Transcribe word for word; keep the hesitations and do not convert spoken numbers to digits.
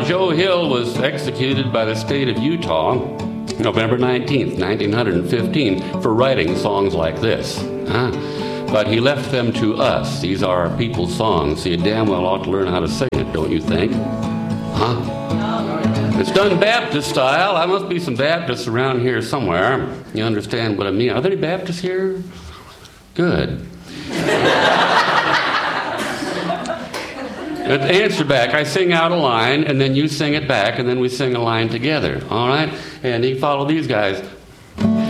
Joe Hill was executed by the state of Utah November nineteenth, nineteen fifteen, for writing songs like this. Huh? But he left them to us. These are our people's songs, so you damn well ought to learn how to sing it, don't you think? Huh? It's done Baptist style. There must be some Baptists around here somewhere. You understand what I mean? Are there any Baptists here? Good. Answer back. I sing out a line, and then you sing it back, and then we sing a line together. All right? And you follow these guys.